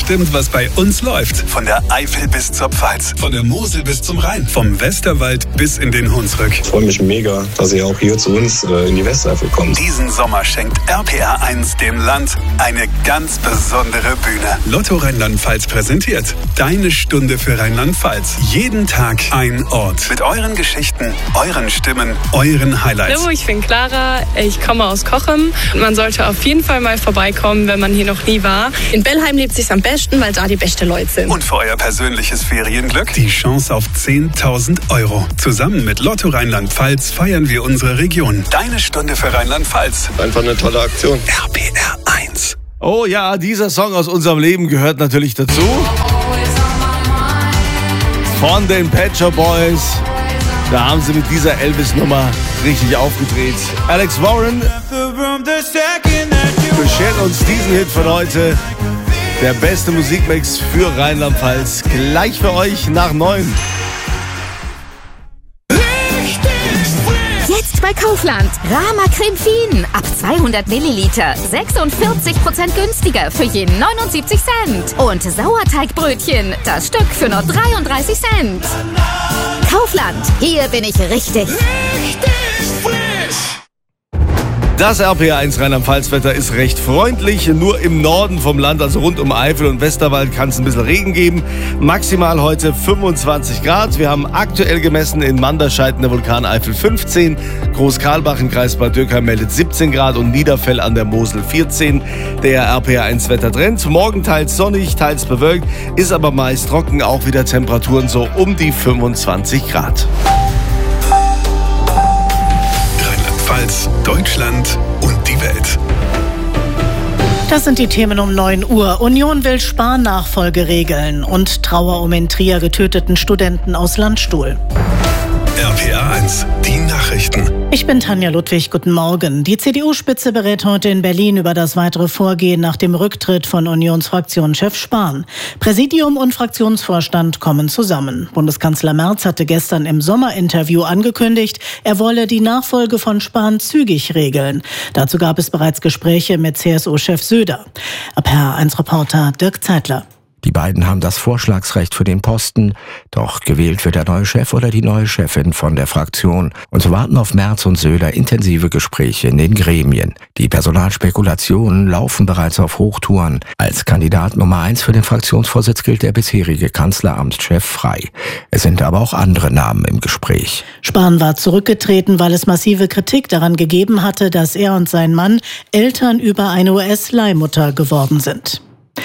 bestimmt, was bei uns läuft. Von der Eifel bis zur Pfalz, von der Mosel bis zum Rhein, vom Westerwald bis in den Hunsrück. Ich freue mich mega, dass ihr auch hier zu uns in die Westeifel kommt. Diesen Sommer schenkt RPR 1 dem Land eine ganz besondere Bühne. Lotto Rheinland-Pfalz präsentiert Deine Stunde für Rheinland-Pfalz. Jeden Tag ein Ort. Mit euren Geschichten, euren Stimmen, euren Highlights. Hallo, ich bin Clara, ich komme aus Cochem. Man sollte auf jeden Fall mal vorbeikommen, wenn man hier noch nie war. In Bellheim lebt es sich am besten, weil da die besten Leute sind. Und für euer persönliches Ferienglück die Chance auf 10.000 €. Zusammen mit Lotto Rheinland-Pfalz feiern wir unsere Region. Deine Stunde für Rheinland-Pfalz. Einfach eine tolle Aktion. RPR 1. Oh ja, dieser Song aus unserem Leben gehört natürlich dazu. Von den Pet Shop Boys. Da haben sie mit dieser Elvis-Nummer richtig aufgedreht. Alex Warren beschert uns diesen Hit von heute. Der beste Musikmix für Rheinland-Pfalz. Gleich für euch nach 9. Jetzt bei Kaufland. Rama Creme Fien. Ab 200 Milliliter. 46% günstiger für je 79 Cent. Und Sauerteigbrötchen. Das Stück für nur 33 Cent. Kaufland. Hier bin ich richtig. Das RPR 1 Rheinland-Pfalz-Wetter ist recht freundlich. Nur im Norden vom Land, also rund um Eifel und Westerwald, kann es ein bisschen Regen geben. Maximal heute 25 Grad. Wir haben aktuell gemessen in Manderscheid in der Vulkaneifel 15. Groß-Karlbach im Kreis Bad Dürkheim meldet 17 Grad und Niederfell an der Mosel 14. Der RPR 1 Wettertrend. Morgen teils sonnig, teils bewölkt, ist aber meist trocken. Auch wieder Temperaturen so um die 25 Grad. Rheinland-Pfalz, Deutschland und die Welt. Das sind die Themen um 9 Uhr. Union will Spahn-Nachfolge regeln und Trauer um in Trier getöteten Studenten aus Landstuhl. RPR 1, die Nachrichten. Ich bin Tanja Ludwig, guten Morgen. Die CDU-Spitze berät heute in Berlin über das weitere Vorgehen nach dem Rücktritt von Unionsfraktionschef Spahn. Präsidium und Fraktionsvorstand kommen zusammen. Bundeskanzler Merz hatte gestern im Sommerinterview angekündigt, er wolle die Nachfolge von Spahn zügig regeln. Dazu gab es bereits Gespräche mit CSU-Chef Söder. RPR 1-Reporter Dirk Zeitler. Die beiden haben das Vorschlagsrecht für den Posten, doch gewählt wird der neue Chef oder die neue Chefin von der Fraktion. Und so warten auf Merz und Söder intensive Gespräche in den Gremien. Die Personalspekulationen laufen bereits auf Hochtouren. Als Kandidat Nummer 1 für den Fraktionsvorsitz gilt der bisherige Kanzleramtschef Frey. Es sind aber auch andere Namen im Gespräch. Spahn war zurückgetreten, weil es massive Kritik daran gegeben hatte, dass er und sein Mann Eltern über eine US-Leihmutter geworden sind.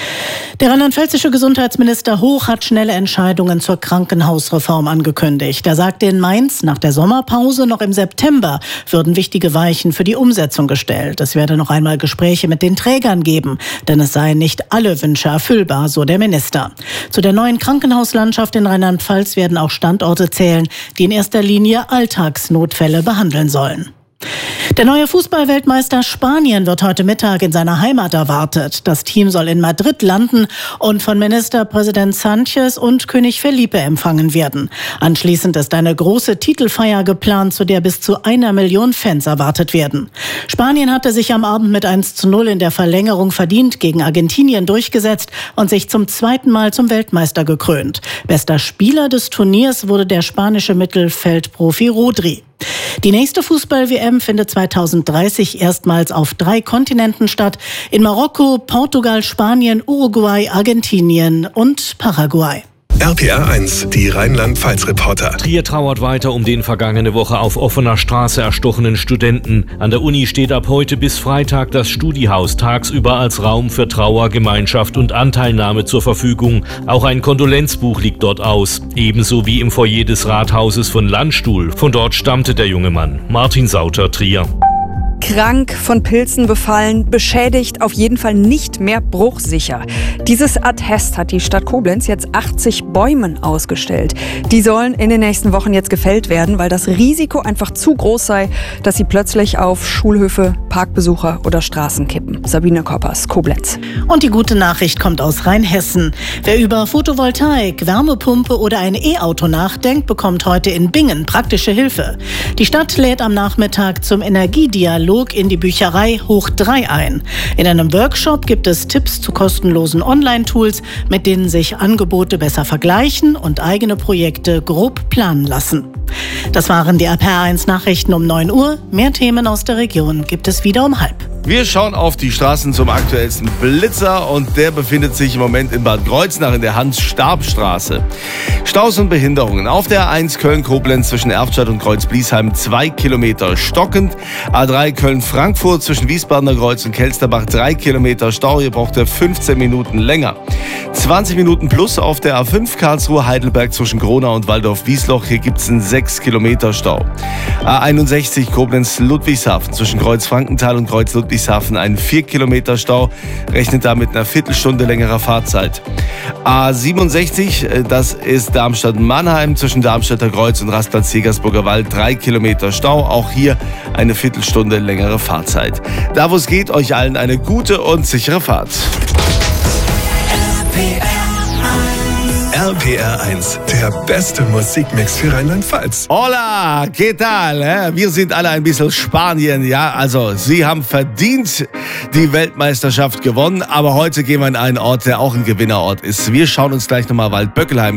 Der rheinland-pfälzische Gesundheitsminister Hoch hat schnelle Entscheidungen zur Krankenhausreform angekündigt. Er sagte in Mainz, nach der Sommerpause noch im September würden wichtige Weichen für die Umsetzung gestellt. Es werde noch einmal Gespräche mit den Trägern geben, denn es seien nicht alle Wünsche erfüllbar, so der Minister. Zu der neuen Krankenhauslandschaft in Rheinland-Pfalz werden auch Standorte zählen, die in erster Linie Alltagsnotfälle behandeln sollen. Der neue Fußballweltmeister Spanien wird heute Mittag in seiner Heimat erwartet. Das Team soll in Madrid landen und von Ministerpräsident Sánchez und König Felipe empfangen werden. Anschließend ist eine große Titelfeier geplant, zu der bis zu 1 Million Fans erwartet werden. Spanien hatte sich am Abend mit 1:0 in der Verlängerung verdient gegen Argentinien durchgesetzt und sich zum zweiten Mal zum Weltmeister gekrönt. Bester Spieler des Turniers wurde der spanische Mittelfeldprofi Rodri. Die nächste Fußball-WM findet 2030 erstmals auf 3 Kontinenten statt. In Marokko, Portugal, Spanien, Uruguay, Argentinien und Paraguay. RPR 1, die Rheinland-Pfalz-Reporter. Trier trauert weiter um den vergangene Woche auf offener Straße erstochenen Studenten. An der Uni steht ab heute bis Freitag das Studi-Haus tagsüber als Raum für Trauer, Gemeinschaft und Anteilnahme zur Verfügung. Auch ein Kondolenzbuch liegt dort aus, ebenso wie im Foyer des Rathauses von Landstuhl. Von dort stammte der junge Mann. Martin Sauter, Trier. Krank, von Pilzen befallen, beschädigt, auf jeden Fall nicht mehr bruchsicher. Dieses Attest hat die Stadt Koblenz jetzt 80 Bäumen ausgestellt. Die sollen in den nächsten Wochen jetzt gefällt werden, weil das Risiko einfach zu groß sei, dass sie plötzlich auf Schulhöfe, Parkbesucher oder Straßen kippen. Sabine Koppers, Koblenz. Und die gute Nachricht kommt aus Rheinhessen. Wer über Photovoltaik, Wärmepumpe oder ein E-Auto nachdenkt, bekommt heute in Bingen praktische Hilfe. Die Stadt lädt am Nachmittag zum Energiedialog Katalog in die Bücherei Hoch 3 ein. In einem Workshop gibt es Tipps zu kostenlosen Online-Tools, mit denen sich Angebote besser vergleichen und eigene Projekte grob planen lassen. Das waren die RPR1 Nachrichten um 9 Uhr. Mehr Themen aus der Region gibt es wieder um 12:30. Wir schauen auf die Straßen zum aktuellsten Blitzer und der befindet sich im Moment in Bad Kreuznach in der Hans-Stab-Straße. Staus und Behinderungen. Auf der A1 Köln-Koblenz zwischen Erftstadt und Kreuz-Bliesheim 2 Kilometer stockend. A3 Köln-Frankfurt zwischen Wiesbadener Kreuz und Kelsterbach 3 Kilometer Stau. Hier braucht er 15 Minuten länger. 20 Minuten plus auf der A5 Karlsruhe-Heidelberg zwischen Gronau und Waldorf-Wiesloch. Hier gibt es einen 6 Kilometer Stau. A61 Koblenz-Ludwigshafen zwischen Kreuz-Frankenthal und Kreuz-Ludwigshafen einen 4 Kilometer Stau. Rechnet da mit einer Viertelstunde längerer Fahrzeit. A67, das ist Darmstadt-Mannheim zwischen Darmstädter Kreuz und Rastplatz-Jägersburger Wald 3 Kilometer Stau. Auch hier eine Viertelstunde längere Fahrzeit. Da wo es geht, euch allen eine gute und sichere Fahrt. RPR1, der beste Musikmix für Rheinland-Pfalz. Hola, ¿qué tal? Wir sind alle ein bisschen Spanien, ja. Also, Sie haben verdient die Weltmeisterschaft gewonnen. Aber heute gehen wir in einen Ort, der auch ein Gewinnerort ist. Wir schauen uns gleich nochmal Waldböckelheim